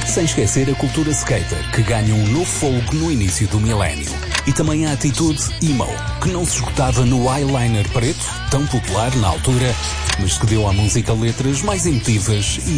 Sem esquecer a cultura skater, que ganha um novo fogo no início do milénio. E também a atitude emo, que não se esgotava no eyeliner preto, tão popular na altura, mas que deu à música letras mais emotivas e